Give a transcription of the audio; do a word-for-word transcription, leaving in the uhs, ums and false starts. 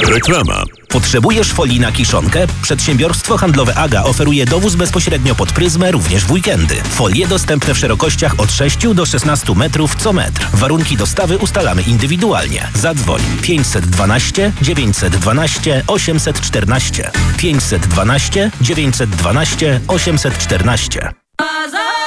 Reklama. Potrzebujesz folii na kiszonkę? Przedsiębiorstwo handlowe Aga oferuje dowóz bezpośrednio pod pryzmę również w weekendy. Folie dostępne w szerokościach od sześciu do szesnastu metrów co metr. Warunki dostawy ustalamy indywidualnie. Zadzwoń pięćset dwanaście dziewięćset dwanaście osiemset czternaście. pięćset dwanaście dziewięćset dwanaście osiemset czternaście.